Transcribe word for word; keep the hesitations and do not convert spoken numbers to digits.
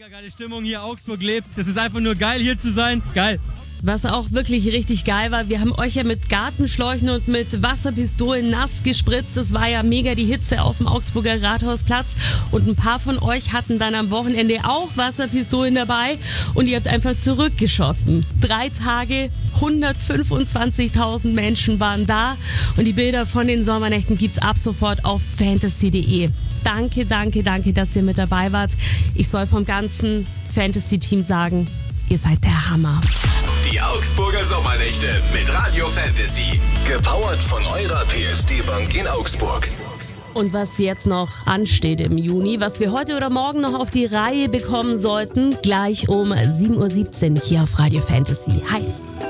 Mega geile Stimmung hier, Augsburg lebt. Das ist einfach nur geil, hier zu sein. Geil. Was auch wirklich richtig geil war, wir haben euch ja mit Gartenschläuchen und mit Wasserpistolen nass gespritzt. Das war ja mega die Hitze auf dem Augsburger Rathausplatz. Und ein paar von euch hatten dann am Wochenende auch Wasserpistolen dabei und ihr habt einfach zurückgeschossen. Drei Tage, hundertfünfundzwanzigtausend Menschen waren da und die Bilder von den Sommernächten gibt's ab sofort auf fantasy punkt de. Danke, danke, danke, dass ihr mit dabei wart. Ich soll vom ganzen Fantasy-Team sagen, ihr seid der Hammer. Die Augsburger Sommernächte mit Radio Fantasy. Gepowert von eurer P S D-Bank in Augsburg. Und was jetzt noch ansteht im Juni, was wir heute oder morgen noch auf die Reihe bekommen sollten, gleich um sieben Uhr siebzehn hier auf Radio Fantasy. Hi!